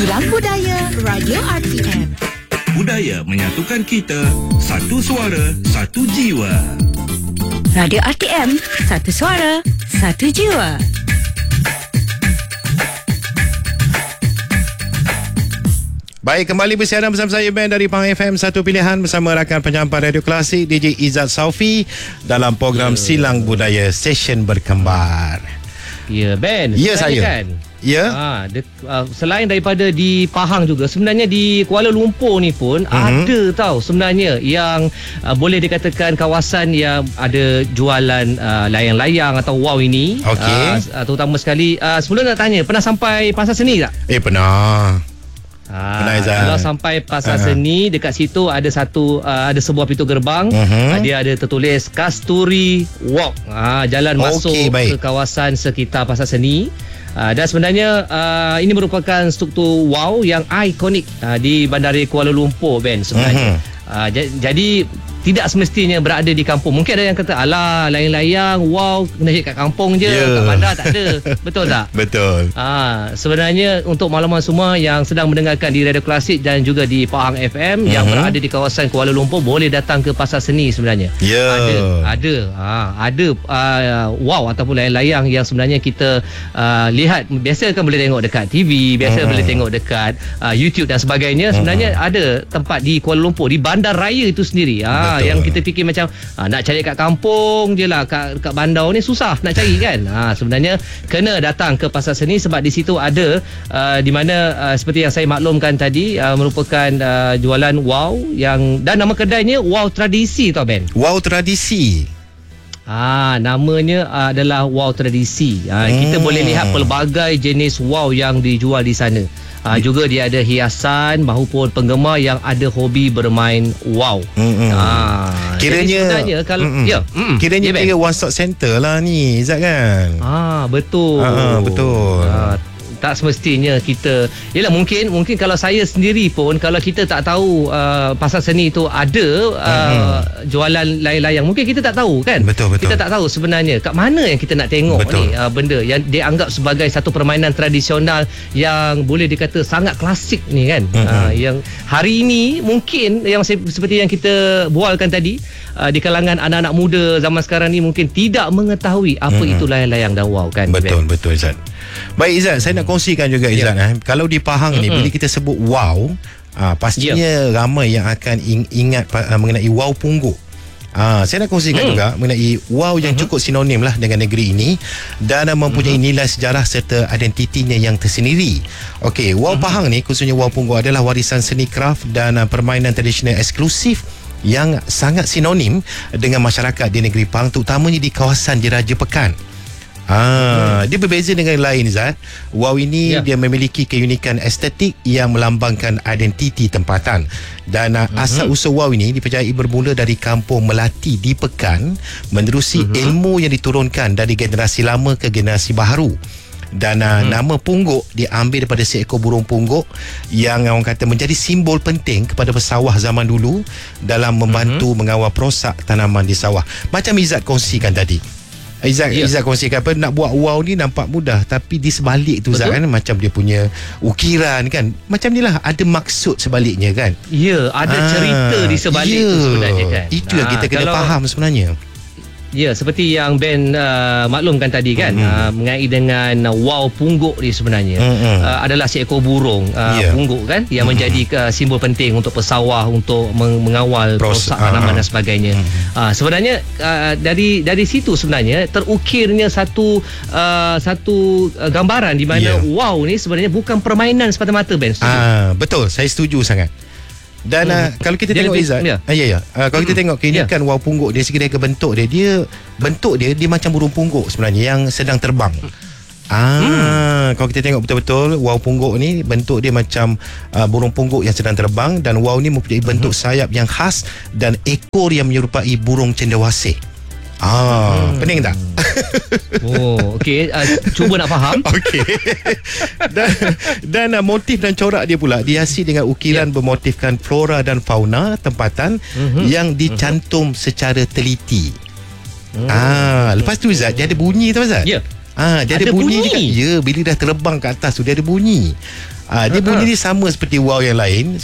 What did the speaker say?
Silang Budaya Radio RTM. Budaya menyatukan kita, satu suara, satu jiwa. Radio RTM, satu suara, satu jiwa. Baik, kembali bersiaran bersama saya Ben dari Pahang FM, satu pilihan bersama rakan penyampai radio klasik DJ Izzat Saufi dalam program Silang Budaya Session Berkembar. Ya, Ben. Ya, saya. Kan? Ya. Selain daripada di Pahang juga, sebenarnya di Kuala Lumpur ni pun ada tau sebenarnya yang boleh dikatakan kawasan yang ada jualan layang-layang atau wow ini. Okey. Terutama sekali, sebelum nak tanya, pernah sampai Pasar Seni tak? Pernah. Izzat. Kalau sampai Pasar Seni, dekat situ ada ada sebuah pintu gerbang. Dia ada tertulis Kasturi Walk. Jalan masuk ke kawasan sekitar Pasar Seni. Dan sebenarnya ini merupakan struktur wow yang ikonik di Bandar Kuala Lumpur, Ben, sebenarnya. Jadi tidak semestinya berada di kampung. Mungkin ada yang kata, alah, layang-layang wow kena kat kampung je, kat bandar tak ada. Betul tak? Betul. Sebenarnya untuk makluman semua yang sedang mendengarkan di Radio Klasik dan juga di Pahang FM yang berada di kawasan Kuala Lumpur, boleh datang ke Pasar Seni sebenarnya. Ada wow ataupun layang-layang yang sebenarnya kita lihat. Biasa kan boleh tengok dekat TV, biasa boleh tengok dekat YouTube dan sebagainya. Sebenarnya ada tempat di Kuala Lumpur, di Bandar Raya itu sendiri. Yang kita fikir macam nak cari kat kampung je lah, kat bandar ni susah nak cari kan. Sebenarnya kena datang ke Pasar Seni sebab di situ ada di mana seperti yang saya maklumkan tadi, merupakan jualan wow dan nama kedainya Wow Tradisi tau, Ben. Wow Tradisi. Namanya adalah Wow Tradisi. Kita boleh lihat pelbagai jenis wow yang dijual di sana. Juga dia ada hiasan maupun penggemar yang ada hobi bermain wow. Kiranya kalau kiranya kira one stop center lah ni, Izzat kan? Betul. Betul. Tak semestinya kita, yelah, mungkin kalau saya sendiri pun, kalau kita tak tahu Pasar Seni itu ada jualan layang-layang, mungkin kita tak tahu kan. Betul. Kita tak tahu sebenarnya kat mana yang kita nak tengok ni benda yang dianggap sebagai satu permainan tradisional yang boleh dikata sangat klasik ni kan. Yang hari ini mungkin yang seperti yang kita bualkan tadi, di kalangan anak-anak muda zaman sekarang ni mungkin tidak mengetahui apa itu layang-layang dan wow kan. Betul Izzat. Baik Izzat, saya nak kongsikan juga Izzat. Kalau di Pahang ni, bila kita sebut wow, pastinya ramai yang akan ingat mengenai wow pungguk. Saya nak kongsikan juga mengenai wow yang cukup sinonim lah dengan negeri ini dan mempunyai nilai sejarah serta identitinya yang tersendiri. Okey, wow Pahang ni, khususnya wow pungguk, adalah warisan seni kraft dan permainan tradisional eksklusif yang sangat sinonim dengan masyarakat di negeri Pahang, terutamanya di kawasan Diraja Pekan. Dia berbeza dengan lain, Zat. Wow ini dia memiliki keunikan estetik yang melambangkan identiti tempatan. Dan asal usul wow ini dipercayai bermula dari kampung Melati di Pekan, menerusi ilmu yang diturunkan dari generasi lama ke generasi baharu. Dan nama pungguk diambil daripada seekor burung pungguk yang orang kata menjadi simbol penting kepada pesawah zaman dulu dalam membantu mengawal perosak tanaman di sawah. Macam Izzat kongsikan tadi, Izzat kongsikan apa, nak buat wow ni nampak mudah, tapi di sebalik tu Izzat kan, macam dia punya ukiran kan, macam ni lah, ada maksud sebaliknya kan. Ada cerita di sebalik tu sebenarnya kan. Itu yang kita kena faham sebenarnya. Ya, seperti yang Ben maklumkan tadi kan, mengenai dengan wow pungguk ni sebenarnya adalah seekor burung pungguk kan, yang menjadi simbol penting untuk pesawah, untuk mengawal perosak tanaman dan sebagainya. Sebenarnya dari situ sebenarnya terukirnya satu gambaran di mana wow ni sebenarnya bukan permainan semata-mata, Ben. Betul, saya setuju sangat. Dan kalau kita tengok Izzat, kalau kita tengok keunikan wow pungguk dari segi bentuk dia macam burung pungguk sebenarnya yang sedang terbang. Kalau kita tengok betul-betul, wow pungguk ni bentuk dia macam burung pungguk yang sedang terbang, dan wow ni mempunyai bentuk sayap yang khas dan ekor yang menyerupai burung cendawasih. Pening tak? Okey, cuba nak faham. Okey. Dan motif dan corak dia pula dihiasi dengan ukiran bermotifkan flora dan fauna tempatan yang dicantum secara teliti. Lepas tu Zat, dia ada bunyi tau Zat? Dia ada bunyi. Ya, bila dah terbang ke atas tu dia ada bunyi. Dia bunyi dia sama seperti wow yang lain.